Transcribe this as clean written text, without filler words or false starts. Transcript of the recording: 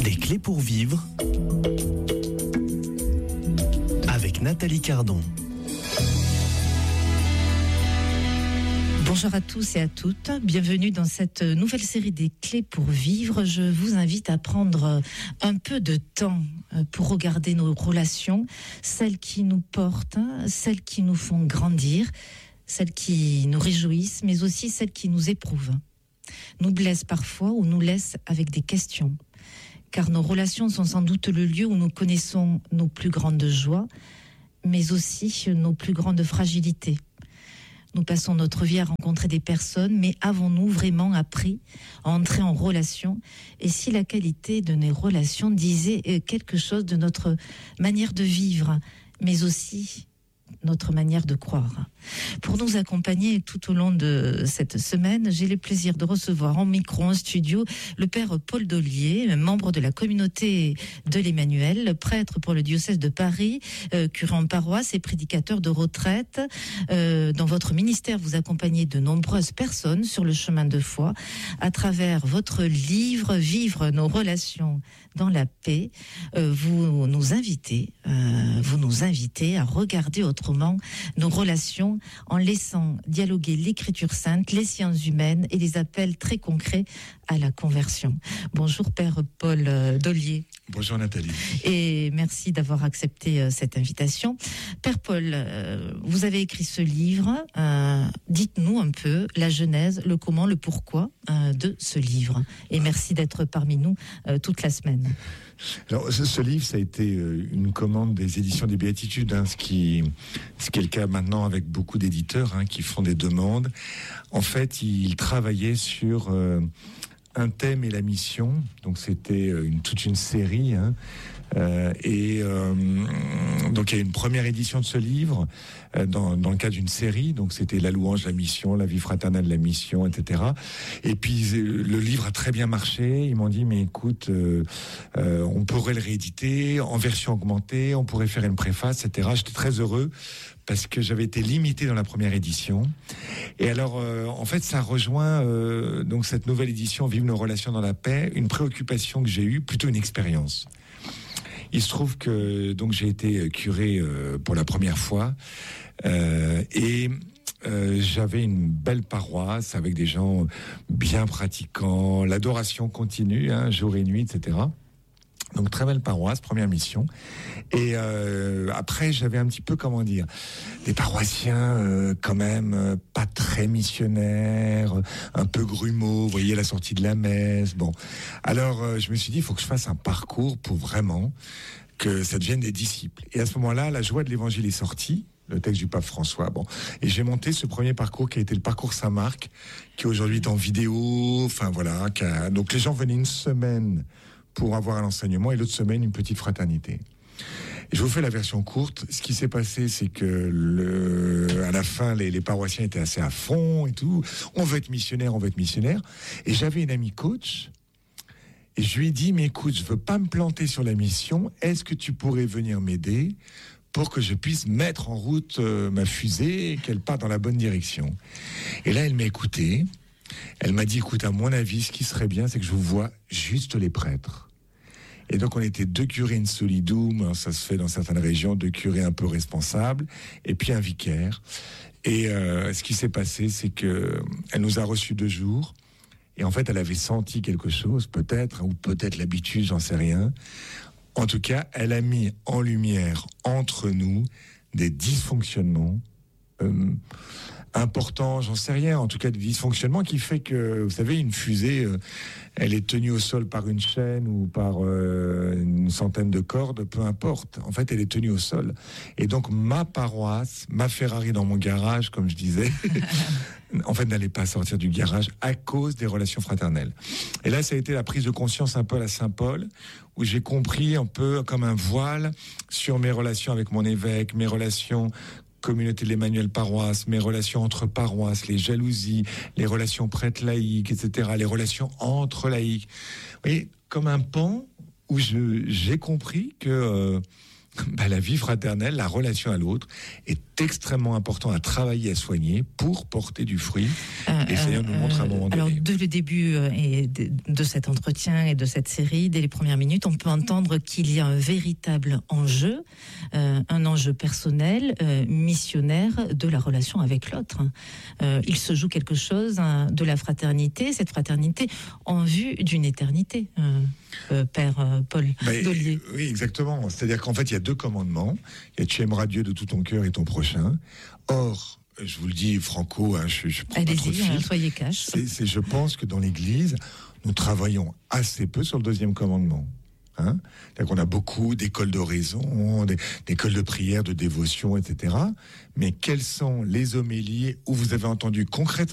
Des clés pour vivre avec Nathalie Cardon. Bonjour à tous et à toutes, bienvenue dans cette nouvelle série des clés pour vivre. Je vous invite à prendre un peu de temps pour regarder nos relations, celles qui nous portent, celles qui nous font grandir, celles qui nous réjouissent, mais aussi celles qui nous éprouvent, nous blessent parfois ou nous laissent avec des questions. Car nos relations sont sans doute le lieu où nous connaissons nos plus grandes joies, mais aussi nos plus grandes fragilités. Nous passons notre vie à rencontrer des personnes, mais avons-nous vraiment appris à entrer en relation? Et si la qualité de nos relations disait quelque chose de notre manière de vivre, mais aussi notre manière de croire. Pour nous accompagner tout au long de cette semaine, j'ai le plaisir de recevoir en micro, en studio, le père Paul Dollier, membre de la communauté de l'Emmanuel, prêtre pour le diocèse de Paris, curé en paroisse et prédicateur de retraite. Dans votre ministère, vous accompagnez de nombreuses personnes sur le chemin de foi à travers votre livre « Vivre nos relations dans la paix ». Vous nous invitez à regarder autrement nos relations en laissant dialoguer l'écriture sainte, les sciences humaines et les appels très concrets à la conversion. Bonjour Père Paul Dollier. Bonjour Nathalie. Et merci d'avoir accepté cette invitation. Père Paul, vous avez écrit ce livre. Dites-nous un peu la genèse, le comment, le pourquoi de ce livre. Et merci d'être parmi nous toute la semaine. Alors, ce livre, ça a été une commande des éditions des Béatitudes, ce qui est le cas maintenant avec beaucoup d'éditeurs qui font des demandes. En fait, ils travaillaient sur un thème et la mission. Donc, c'était toute une série. Donc il y a une première édition de ce livre dans le cadre d'une série, donc c'était la louange, la mission, la vie fraternelle, la mission, etc. Et puis le livre a très bien marché. Ils m'ont dit mais écoute, on pourrait le rééditer en version augmentée, on pourrait faire une préface, etc. J'étais très heureux parce que j'avais été limité dans la première édition. Et alors en fait ça rejoint donc cette nouvelle édition Vive nos relations dans la paix, une préoccupation que j'ai eue, plutôt une expérience. Il se trouve que donc j'ai été curé pour la première fois et j'avais une belle paroisse avec des gens bien pratiquants, l'adoration continue, jour et nuit, etc. Donc très belle paroisse, première mission. Et après j'avais un petit peu, des paroissiens quand même pas très missionnaires, un peu grumeaux, vous voyez, la sortie de la messe. Bon, alors je me suis dit il faut que je fasse un parcours pour vraiment que ça devienne des disciples. Et à ce moment-là, la joie de l'évangile est sortie, le texte du pape François. Bon, et j'ai monté ce premier parcours qui a été le parcours Saint-Marc, qui aujourd'hui est en vidéo. Enfin voilà, donc les gens venaient une semaine pour avoir un enseignement et l'autre semaine une petite fraternité. Et je vous fais la version courte. Ce qui s'est passé, c'est que à la fin, les paroissiens étaient assez à fond et tout. On veut être missionnaire. Et j'avais une amie coach. Et je lui ai dit, mais écoute, je veux pas me planter sur la mission. Est-ce que tu pourrais venir m'aider pour que je puisse mettre en route ma fusée et qu'elle parte dans la bonne direction? Et là, elle m'a écouté. Elle m'a dit, écoute, à mon avis, ce qui serait bien, c'est que je vous vois juste les prêtres. Et donc, on était 2 curés in solidum, ça se fait dans certaines régions, 2 curés un peu responsables, et puis un vicaire. Et ce qui s'est passé, c'est que elle nous a reçus 2 jours, et en fait, elle avait senti quelque chose, peut-être, ou peut-être l'habitude, j'en sais rien. En tout cas, elle a mis en lumière, entre nous, des dysfonctionnements important, j'en sais rien, en tout cas des dysfonctionnements qui fait que, vous savez, une fusée, elle est tenue au sol par une chaîne ou par une centaine de cordes, peu importe. En fait, elle est tenue au sol. Et donc, ma paroisse, ma Ferrari dans mon garage, comme je disais, en fait, n'allait pas sortir du garage à cause des relations fraternelles. Et là, ça a été la prise de conscience un peu à la Saint-Paul, où j'ai compris un peu comme un voile sur mes relations avec mon évêque, mes relations communauté de l'Emmanuel paroisse, mes relations entre paroisses, les jalousies, les relations prêtres laïques, etc., les relations entre laïcs. Vous voyez, comme un pan où j'ai compris que la vie fraternelle, la relation à l'autre est extrêmement importante à travailler, à soigner pour porter du fruit. Et ça nous montre à un moment donné. Alors, dès le début de cet entretien et de cette série, dès les premières minutes, on peut entendre qu'il y a un véritable enjeu, un enjeu personnel, missionnaire de la relation avec l'autre. Il se joue quelque chose de la fraternité, cette fraternité en vue d'une éternité. Père Paul Dollier. Oui, exactement. C'est-à-dire qu'en fait, il y a 2 commandements. Il y a tu aimeras Dieu de tout ton cœur et ton prochain. Or, je vous le dis franco, je prends pas trop de fil. Soyez cash. Je pense que dans l'Église, nous travaillons assez peu sur le 2e commandement. C'est-à-dire qu'on a beaucoup d'écoles d'oraison, d'écoles de prière, de dévotion, etc. Mais quelles sont les homélies où vous avez entendu concrètement